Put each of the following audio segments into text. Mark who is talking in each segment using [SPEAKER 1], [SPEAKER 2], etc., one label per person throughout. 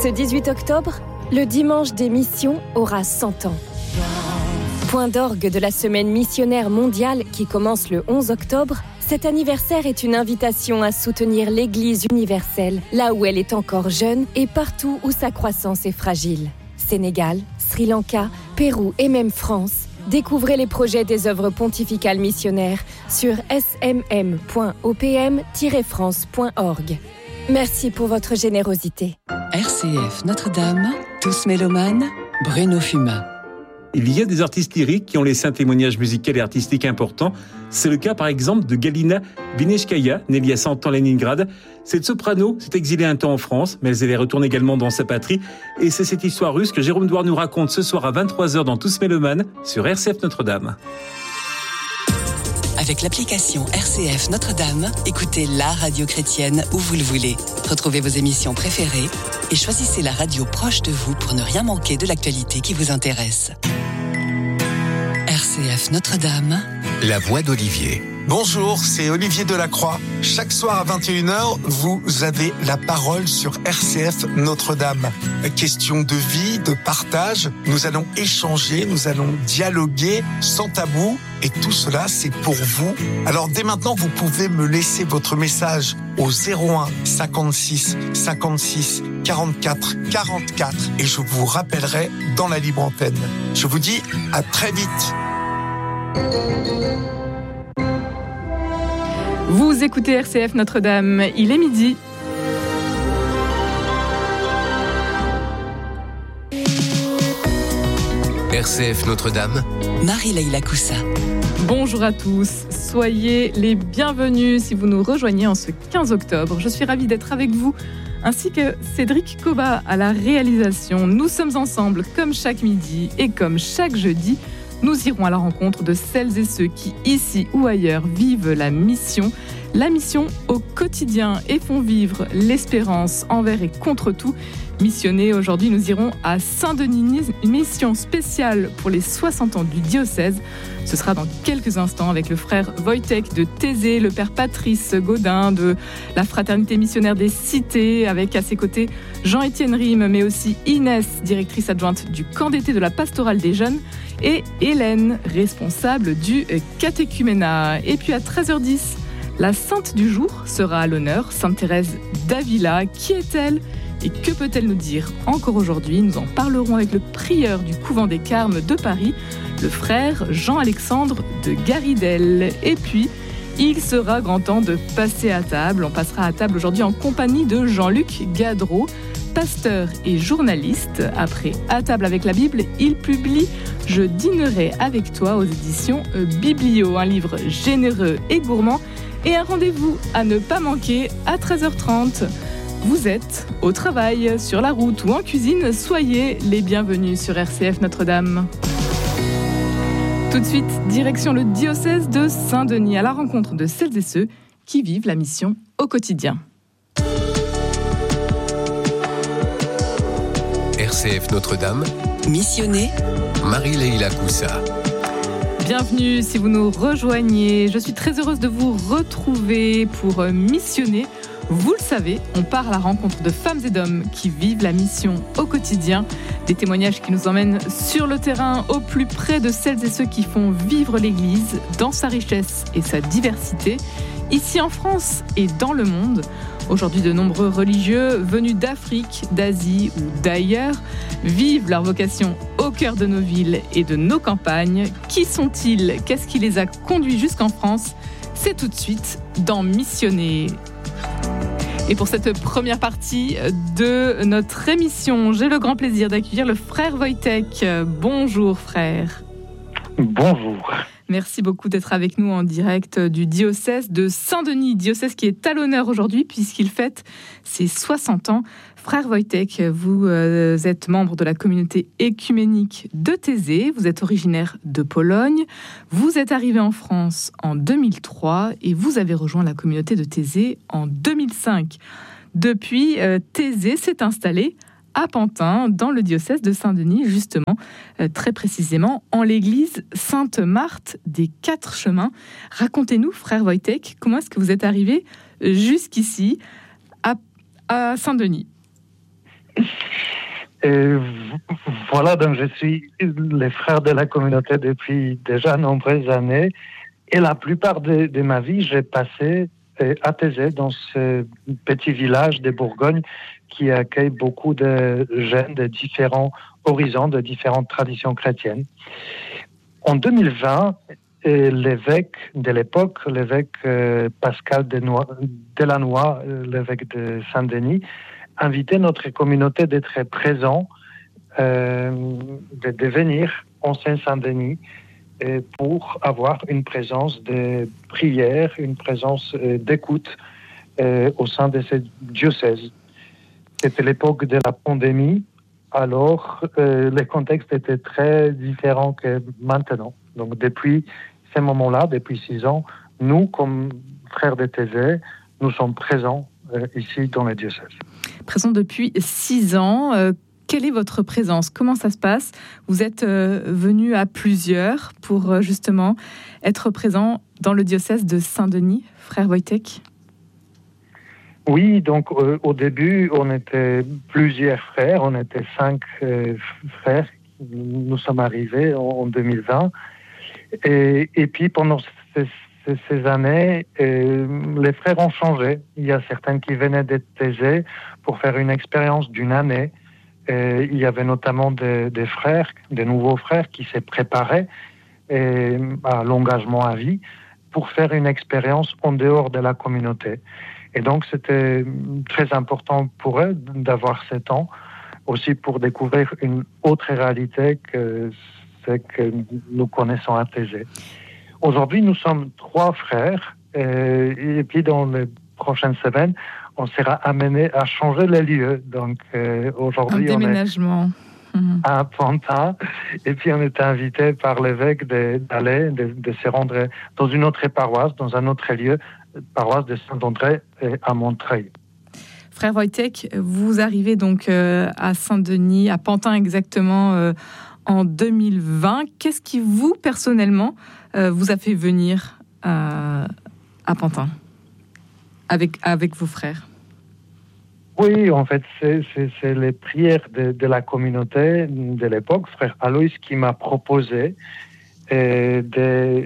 [SPEAKER 1] Ce 18 octobre, le dimanche des missions aura 100 ans. Point d'orgue de la semaine missionnaire mondiale qui commence le 11 octobre, cet anniversaire est une invitation à soutenir l'Église universelle, là où elle est encore jeune et partout où sa croissance est fragile. Sénégal, Sri Lanka, Pérou et même France. Découvrez les projets des œuvres pontificales missionnaires sur smm.opm-france.org. Merci pour votre générosité.
[SPEAKER 2] RCF Notre-Dame, tous mélomanes, Bruno Fumin.
[SPEAKER 3] Il y a des artistes lyriques qui ont laissé un témoignage musical et artistique important. C'est le cas par exemple de Galina Bineshkaya, née il y a 100 ans à Leningrad. Cette soprano s'est exilée un temps en France, mais elle retourne également dans sa patrie. Et c'est cette histoire russe que Jérôme Douard nous raconte ce soir à 23h dans Tous Mélomanes sur RCF Notre-Dame.
[SPEAKER 2] Avec l'application RCF Notre-Dame, écoutez la radio chrétienne où vous le voulez. Retrouvez vos émissions préférées et choisissez la radio proche de vous pour ne rien manquer de l'actualité qui vous intéresse. RCF Notre-Dame,
[SPEAKER 4] la voix d'Olivier.
[SPEAKER 5] Bonjour, c'est Olivier Delacroix. Chaque soir à 21h, vous avez la parole sur RCF Notre-Dame. Question de vie, de partage, nous allons échanger, nous allons dialoguer sans tabou. Et tout cela, c'est pour vous. Alors dès maintenant, vous pouvez me laisser votre message au 01 56 56 44 44 et je vous rappellerai dans la libre antenne. Je vous dis à très vite.
[SPEAKER 6] Vous écoutez RCF Notre-Dame, il est midi.
[SPEAKER 4] RCF Notre-Dame,
[SPEAKER 2] Marie-Leila Coussa.
[SPEAKER 6] Bonjour à tous, soyez les bienvenus si vous nous rejoignez en ce 15 octobre. Je suis ravie d'être avec vous, ainsi que Cédric Coba à la réalisation. Nous sommes ensemble comme chaque midi et comme chaque jeudi. Nous irons à la rencontre de celles et ceux qui, ici ou ailleurs, vivent la mission au quotidien et font vivre l'espérance envers et contre tout. Missionnés, aujourd'hui, nous irons à Saint-Denis, une mission spéciale pour les 60 ans du diocèse. Ce sera dans quelques instants avec le frère Wojtek de Thésée, le père Patrice Gaudin de la Fraternité missionnaire des Cités, avec à ses côtés Jean-Étienne Rime, mais aussi Inès, directrice adjointe du camp d'été de la pastorale des jeunes, et Hélène, responsable du catéchuménat. Et puis à 13h10, la sainte du jour sera à l'honneur, Sainte Thérèse d'Avila. Qui est-elle et que peut-elle nous dire encore aujourd'hui? Nous en parlerons avec le prieur du couvent des Carmes de Paris, le frère Jean-Alexandre de Garidel. Et puis, il sera grand temps de passer à table. On passera à table aujourd'hui en compagnie de Jean-Luc Gadreau, pasteur et journaliste. Après À table avec la Bible, il publie « Je dînerai avec toi » aux éditions Biblio, un livre généreux et gourmand. Et un rendez-vous à ne pas manquer à 13h30. Vous êtes au travail, sur la route ou en cuisine, soyez les bienvenus sur RCF Notre-Dame. Tout de suite, direction le diocèse de Saint-Denis à la rencontre de celles et ceux qui vivent la mission au quotidien.
[SPEAKER 4] RCF Notre-Dame,
[SPEAKER 2] Missionné,
[SPEAKER 4] Marie-Leila Coussa.
[SPEAKER 6] Bienvenue si vous nous rejoignez. Je suis très heureuse de vous retrouver pour missionner. Vous le savez, on part à la rencontre de femmes et d'hommes qui vivent la mission au quotidien. Des témoignages qui nous emmènent sur le terrain, au plus près de celles et ceux qui font vivre l'Église dans sa richesse et sa diversité, ici en France et dans le monde. Aujourd'hui, de nombreux religieux venus d'Afrique, d'Asie ou d'ailleurs vivent leur vocation au cœur de nos villes et de nos campagnes. Qui sont-ils? Qu'est-ce qui les a conduits jusqu'en France? C'est tout de suite dans Missionner. Et pour cette première partie de notre émission, j'ai le grand plaisir d'accueillir le frère Wojtek. Bonjour frère.
[SPEAKER 7] Bonjour.
[SPEAKER 6] Merci beaucoup d'être avec nous en direct du diocèse de Saint-Denis, diocèse qui est à l'honneur aujourd'hui puisqu'il fête ses 60 ans. Frère Wojtek, vous êtes membre de la communauté écuménique de Thésée, vous êtes originaire de Pologne, vous êtes arrivé en France en 2003 et vous avez rejoint la communauté de Thésée en 2005. Depuis, Thésée s'est installé à Pantin, dans le diocèse de Saint-Denis, justement, très précisément, en l'église Sainte-Marthe des Quatre Chemins. Racontez-nous, frère Wojtek, comment est-ce que vous êtes arrivé jusqu'ici, à Saint-Denis?
[SPEAKER 7] Et voilà, donc je suis les frères de la communauté depuis déjà nombreuses années. Et la plupart de ma vie, j'ai passé à Taizé, dans ce petit village de Bourgogne qui accueille beaucoup de jeunes de différents horizons, de différentes traditions chrétiennes. En 2020, l'évêque de l'époque, l'évêque Pascal Delannoy, l'évêque de Saint-Denis, invitait notre communauté d'être présent, de venir en Seine-Saint-Denis pour avoir une présence de prière, une présence d'écoute au sein de ce diocèse. C'était l'époque de la pandémie, alors le contexte était très différent que maintenant. Donc depuis ces moments-là, depuis 6 ans, nous, comme frères de Taizé, nous sommes présents ici dans le diocèse.
[SPEAKER 6] Présent depuis 6 ans. Quelle est votre présence ? Comment ça se passe ? Vous êtes venus à plusieurs pour justement être présent dans le diocèse de Saint-Denis, frère Wojtek ?
[SPEAKER 7] Oui, donc au début, on était plusieurs frères, on était 5 frères. Nous sommes arrivés en 2020. Et puis pendant ces années, les frères ont changé. Il y a certains qui venaient d'être Taizé pour faire une expérience d'une année. Il y avait notamment des frères, des nouveaux frères qui s'est préparés à l'engagement à vie pour faire une expérience en dehors de la communauté. Et donc, c'était très important pour eux d'avoir ce temps, aussi pour découvrir une autre réalité que ce que nous connaissons à Taizé. Aujourd'hui, nous sommes 3 frères, et puis dans les prochaines semaines, on sera amené à changer les lieux. Donc, aujourd'hui,
[SPEAKER 6] un déménagement.
[SPEAKER 7] À Pantin, et puis on est invité par l'évêque de se rendre dans une autre paroisse, dans un autre lieu, paroisse de Saint-André à Montreuil.
[SPEAKER 6] Frère Wojtek, vous arrivez donc à Saint-Denis, à Pantin exactement, en 2020. Qu'est-ce qui vous, personnellement, vous a fait venir à Pantin avec vos frères ?
[SPEAKER 7] Oui, en fait, c'est les prières de la communauté de l'époque, frère Alois, qui m'a proposé de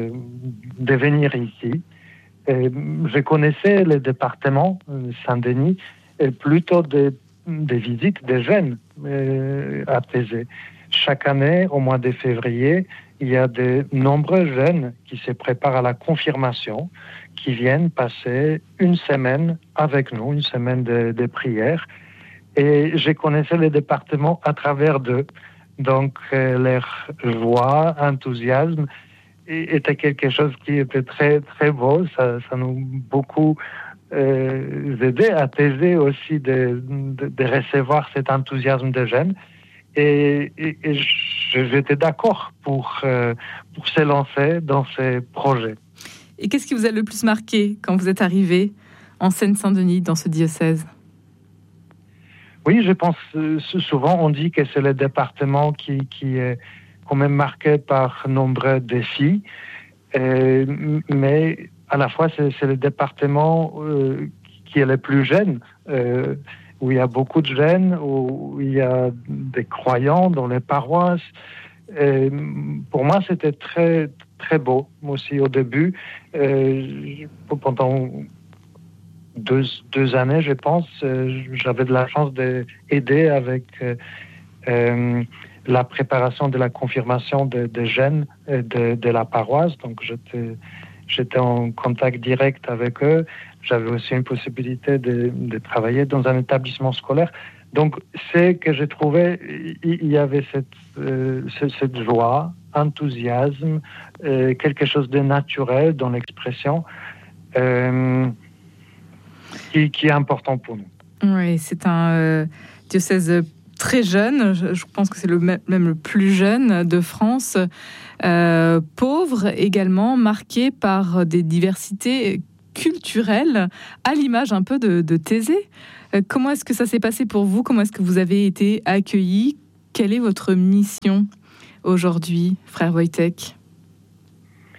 [SPEAKER 7] venir ici. Je connaissais le département Saint-Denis et plutôt des visites des jeunes à Taizé. Chaque année, au mois de février, il y a de nombreux jeunes qui se préparent à la confirmation, qui viennent passer une semaine avec nous, une semaine de prière. Et je connaissais le département à travers d'eux. Donc, leur joie, enthousiasme était quelque chose qui était très, très beau. Ça nous beaucoup aidé à Taizé aussi de recevoir cet enthousiasme des jeunes. Et j'étais d'accord pour se lancer dans ces projets.
[SPEAKER 6] Et qu'est-ce qui vous a le plus marqué quand vous êtes arrivé en Seine-Saint-Denis, dans ce diocèse ?
[SPEAKER 7] Oui, je pense souvent on dit que c'est le département qui est quand même marqué par nombreux défis, mais à la fois c'est le département qui est le plus jeune, où il y a beaucoup de jeunes, où il y a des croyants dans les paroisses. Et pour moi, c'était très, très beau. Moi aussi, au début, pendant 2 années, je pense, j'avais de la chance d'aider avec la préparation de la confirmation des jeunes de la paroisse. Donc, j'étais en contact direct avec eux. J'avais aussi une possibilité de travailler dans un établissement scolaire. Donc, c'est que j'ai trouvé, il y avait cette joie, enthousiasme, quelque chose de naturel dans l'expression, qui est important pour nous.
[SPEAKER 6] Oui, c'est un diocèse très jeune, je pense que c'est même le plus jeune de France, pauvre également, marqué par des diversités culturelles, à l'image un peu de Taizé. Comment est-ce que ça s'est passé pour vous ? Comment est-ce que vous avez été accueillis ? Quelle est votre mission aujourd'hui, frère Wojtek ?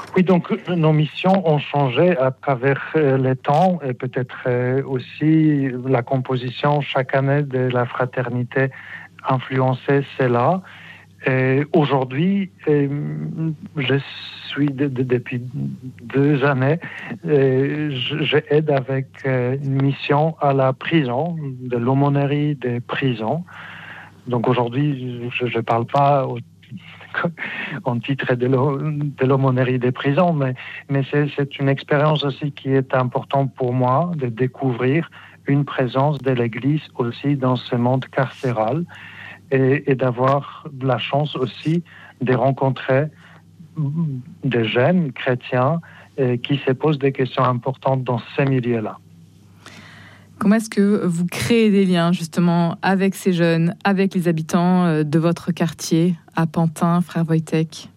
[SPEAKER 7] Oui, donc nos missions ont changé à travers les temps et peut-être aussi la composition chaque année de la fraternité influencé cela. Et aujourd'hui, je suis depuis 2 années, j'aide avec une mission à la prison, de l'aumônerie des prisons. Donc aujourd'hui, je ne parle pas en titre de l'aumônerie des prisons, mais c'est une expérience aussi qui est importante pour moi de découvrir une présence de l'Église aussi dans ce monde carcéral et d'avoir la chance aussi de rencontrer des jeunes chrétiens qui se posent des questions importantes dans ces milieux-là.
[SPEAKER 6] Comment est-ce que vous créez des liens justement avec ces jeunes, avec les habitants de votre quartier à Pantin, Frère Wojtek?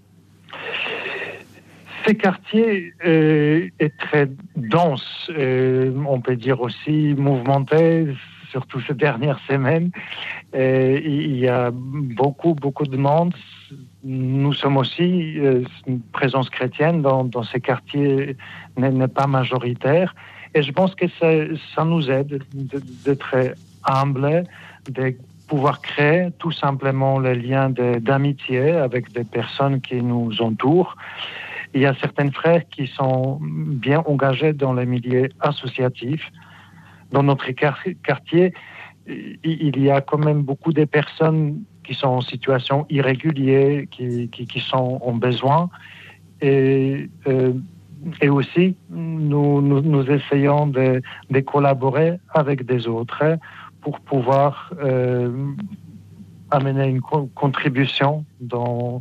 [SPEAKER 7] Ce quartier est très dense, on peut dire aussi mouvementé, surtout ces dernières semaines. Il y a beaucoup de monde. Nous sommes aussi une présence chrétienne dans ces quartiers n'est pas majoritaire. Et je pense que ça nous aide d'être humble, de pouvoir créer tout simplement les liens d'amitié avec des personnes qui nous entourent. Il y a certains frères qui sont bien engagés dans les milieux associatifs. Dans notre quartier, il y a quand même beaucoup de personnes qui sont en situation irrégulière, qui sont en besoin. Et aussi, nous essayons de collaborer avec des autres pour pouvoir amener une contribution dans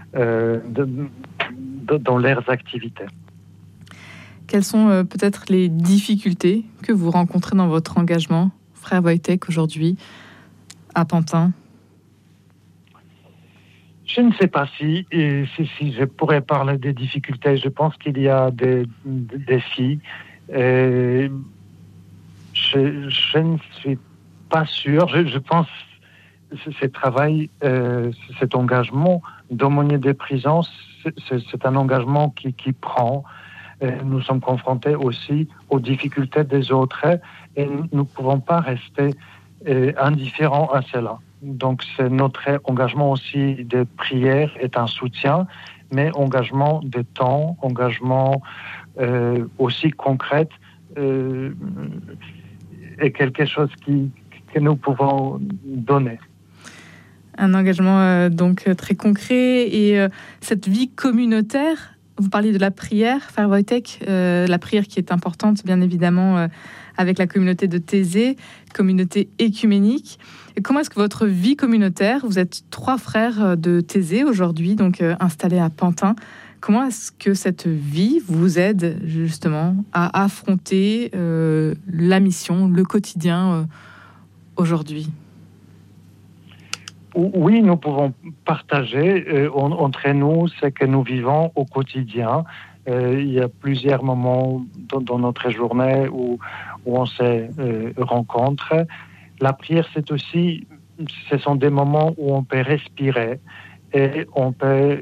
[SPEAKER 7] leurs activités.
[SPEAKER 6] Quelles sont peut-être les difficultés que vous rencontrez dans votre engagement, Frère Wojtek, aujourd'hui, à Pantin?
[SPEAKER 7] Je ne sais pas si je pourrais parler des difficultés. Je pense qu'il y a des défis. Je ne suis pas sûr. Je pense que ce travail, cet engagement d'aumônier des prisons, c'est un engagement qui prend. Nous sommes confrontés aussi aux difficultés des autres et nous ne pouvons pas rester indifférents à cela. Donc, c'est notre engagement aussi de prière est un soutien, mais engagement de temps, engagement aussi concret est quelque chose que nous pouvons donner.
[SPEAKER 6] Un engagement donc très concret et cette vie communautaire. Vous parliez de la prière, Frère Wojtek, la prière qui est importante, bien évidemment, avec la communauté de Thésée, communauté écuménique. Et comment est-ce que votre vie communautaire, vous êtes 3 frères de Thésée aujourd'hui, donc installés à Pantin, comment est-ce que cette vie vous aide justement à affronter la mission, le quotidien aujourd'hui ?
[SPEAKER 7] Oui, nous pouvons partager entre nous ce que nous vivons au quotidien. Il y a plusieurs moments dans notre journée où on se rencontre. La prière, ce sont des moments où on peut respirer et on peut,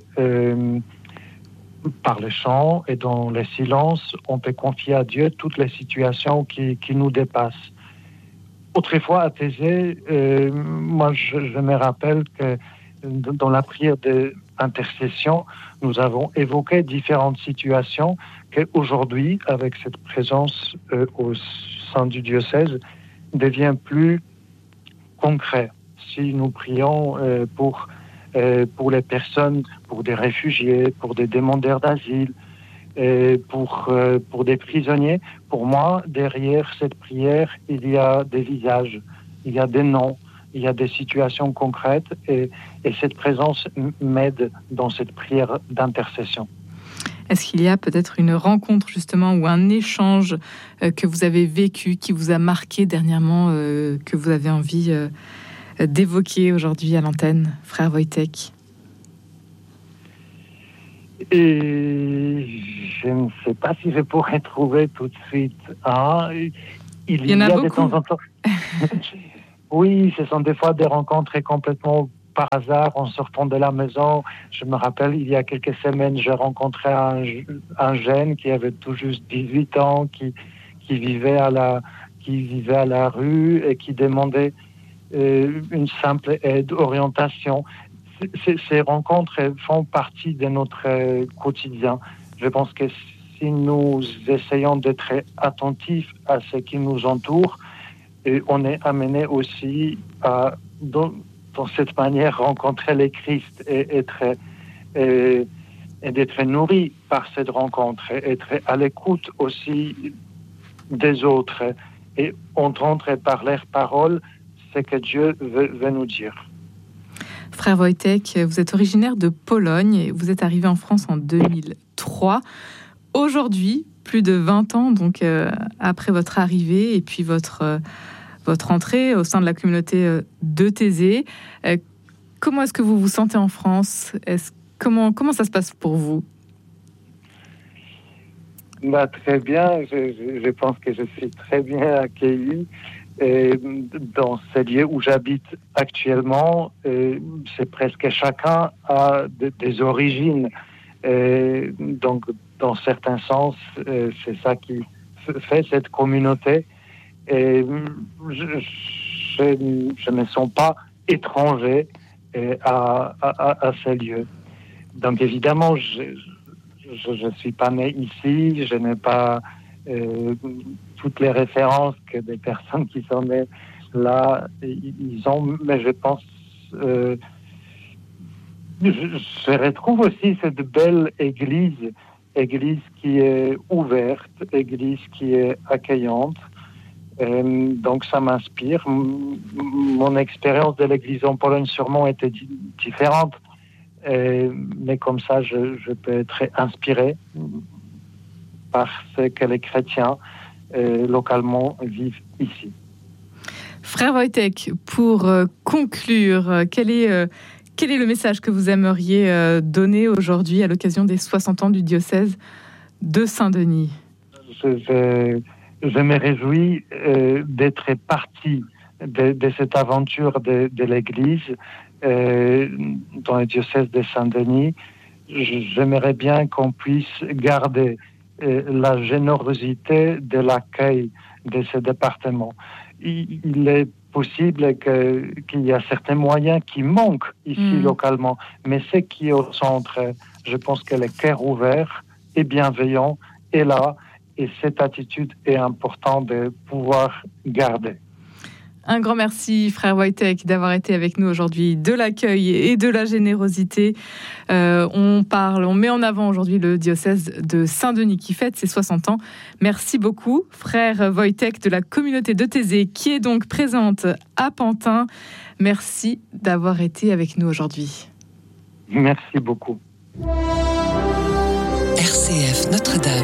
[SPEAKER 7] par le chant et dans le silence, on peut confier à Dieu toutes les situations qui nous dépassent. Autrefois, à Thésée, moi, je me rappelle que dans la prière d'intercession, nous avons évoqué différentes situations qu'aujourd'hui, avec cette présence au sein du diocèse, devient plus concret. Si nous prions pour les personnes, pour des réfugiés, pour des demandeurs d'asile, pour des prisonniers, pour moi, derrière cette prière, il y a des visages, il y a des noms, il y a des situations concrètes et cette présence m'aide dans cette prière d'intercession.
[SPEAKER 6] Est-ce qu'il y a peut-être une rencontre justement ou un échange que vous avez vécu, qui vous a marqué dernièrement, que vous avez envie d'évoquer aujourd'hui à l'antenne, Frère Wojtek ?
[SPEAKER 7] Et je ne sais pas si je pourrais trouver tout de suite. Il y en a beaucoup. De temps en temps. Oui, ce sont des fois des rencontres complètement par hasard en sortant de la maison. Je me rappelle, il y a quelques semaines, j'ai rencontré un jeune qui avait tout juste 18 ans, qui vivait à la rue et qui demandait une simple aide, orientation. Ces rencontres font partie de notre quotidien. Je pense que si nous essayons d'être attentifs à ce qui nous entoure, on est amené aussi à, dans cette manière, rencontrer le Christ et d'être nourri par cette rencontre, être à l'écoute aussi des autres et entendre par leurs paroles ce que Dieu veut nous dire.
[SPEAKER 6] Frère Wojtek, vous êtes originaire de Pologne et vous êtes arrivé en France en 2003. Aujourd'hui, plus de 20 ans donc, après votre arrivée et puis votre entrée au sein de la communauté de Thésée, comment est-ce que vous vous sentez en France ? Comment ça se passe pour vous ?
[SPEAKER 7] Très bien, je pense que je suis très bien accueilli. Et dans ces lieux où j'habite actuellement, c'est presque chacun a des origines. Et donc, dans certains sens, c'est ça qui fait cette communauté. Et je ne me sens pas étranger à ces lieux. Donc, évidemment, je ne suis pas né ici, je n'ai pas toutes les références que des personnes qui sont nées là, ils ont, mais je pense, je retrouve aussi cette belle église qui est ouverte, église qui est accueillante. Donc ça m'inspire. Mon expérience de l'église en Pologne sûrement était différente, mais comme ça je peux être inspiré par ce que les chrétiens localement vivent ici.
[SPEAKER 6] Frère Wojtek, pour conclure, quel est le message que vous aimeriez donner aujourd'hui à l'occasion des 60 ans du diocèse de Saint-Denis ?
[SPEAKER 7] Je me réjouis d'être partie de cette aventure de l'Église dans le diocèse de Saint-Denis. J'aimerais bien qu'on puisse garder la générosité de l'accueil de ce département. Il est possible qu'il y a certains moyens qui manquent ici localement, mais ce qui est au centre, je pense que le cœur ouvert et bienveillant est là, et cette attitude est importante de pouvoir garder.
[SPEAKER 6] Un grand merci, frère Wojtek, d'avoir été avec nous aujourd'hui de l'accueil et de la générosité. On met en avant aujourd'hui le diocèse de Saint-Denis qui fête ses 60 ans. Merci beaucoup, frère Wojtek de la communauté de Thésée, qui est donc présente à Pantin. Merci d'avoir été avec nous aujourd'hui.
[SPEAKER 7] Merci beaucoup.
[SPEAKER 2] RCF Notre-Dame.